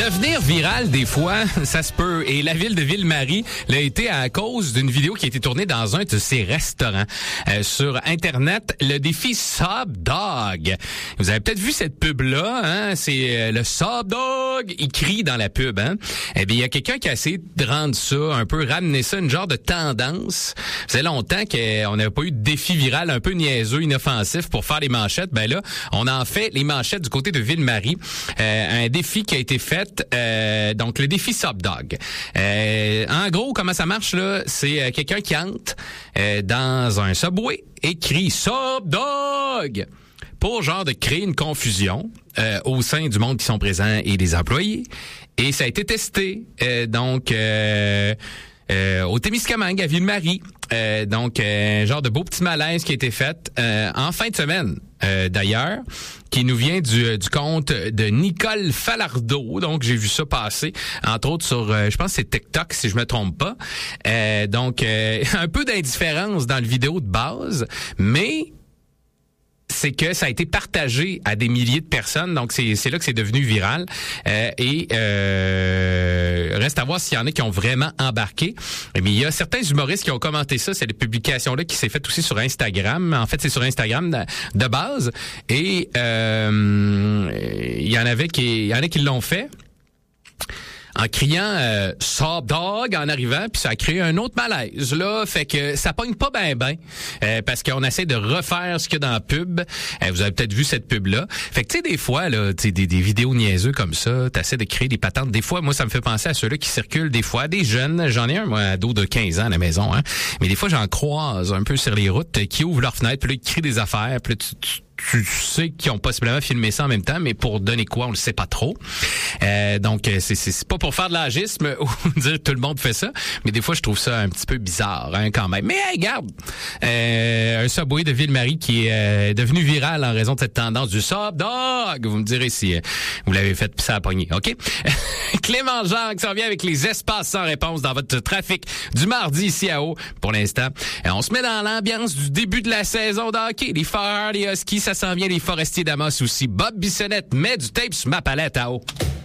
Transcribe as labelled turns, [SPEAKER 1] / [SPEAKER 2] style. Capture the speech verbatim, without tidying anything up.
[SPEAKER 1] Devenir viral, des fois, ça se peut. Et la ville de Ville-Marie l'a été à cause d'une vidéo qui a été tournée dans un de ses restaurants. Euh, sur Internet, le défi Sub Dog. Vous avez peut-être vu cette pub-là, hein? C'est euh, le Sub Dog. Il crie dans la pub, hein? Eh bien, il y a quelqu'un qui a essayé de rendre ça, un peu ramener ça, une genre de tendance. Ça faisait longtemps qu'on n'avait pas eu de défi viral un peu niaiseux, inoffensif pour faire les manchettes. Ben là, on en fait les manchettes du côté de Ville-Marie. Euh, un défi qui a été fait, euh, donc le défi Sub Dog. Euh, en gros, comment ça marche là? C'est euh, quelqu'un qui entre euh, dans un Subway et crie Sub Dog pour genre de créer une confusion euh, au sein du monde qui sont présents et des employés. Et ça a été testé. Euh, donc euh, euh, au Témiscamingue, à Ville-Marie. Euh, donc, un euh, genre de beau petit malaise qui a été fait euh, en fin de semaine, euh, d'ailleurs, qui nous vient du, du compte de Nicole Falardeau. Donc, j'ai vu ça passer, entre autres sur, euh, je pense que c'est TikTok, si je me trompe pas. Euh, donc, euh, un peu d'indifférence dans le vidéo de base, mais c'est que ça a été partagé à des milliers de personnes, donc c'est c'est là que c'est devenu viral. Euh, et euh, reste à voir s'il y en a qui ont vraiment embarqué. Mais il y a certains humoristes qui ont commenté ça. C'est des publications-là qui s'est fait aussi sur Instagram. En fait, c'est sur Instagram de, de base. Et euh, il y en avait qui, il y en a qui l'ont fait en criant euh, « Sub Dog » en arrivant, puis ça a créé un autre malaise, là. Fait que ça pogne pas ben ben, euh, parce qu'on essaie de refaire ce qu'il y a dans la pub. Euh, vous avez peut-être vu cette pub-là. Fait que, tu sais, des fois, là, tu sais, des, des vidéos niaiseux comme ça, t'essaies de créer des patentes. Des fois, moi, ça me fait penser à ceux-là qui circulent, des fois, des jeunes. J'en ai un, moi, ado de quinze ans à la maison, hein. Mais des fois, j'en croise un peu sur les routes, qui ouvrent leurs fenêtres, puis là, ils crient des affaires, puis là, tu... tu tu sais qu'ils ont possiblement filmé ça en même temps, mais pour donner quoi, on le sait pas trop. Euh, donc, c'est, c'est, c'est pas pour faire de l'agisme ou dire que tout le monde fait ça, mais des fois, je trouve ça un petit peu bizarre, hein, quand même. Mais hey, regarde, euh, un Subway de Ville-Marie qui est euh, devenu viral en raison de cette tendance du Sub Dog. Vous me direz si euh, vous l'avez fait puis ça a pogné, OK? Clément Jean qui s'en vient avec les espaces sans réponse dans votre trafic du mardi ici à Haut. Pour l'instant, euh, on se met dans l'ambiance du début de la saison de hockey. Les Foreurs, les Huskies, ça s'en vient, les Forestiers d'Amos aussi. Bob Bissonnette met du tape sur ma palette à Haut.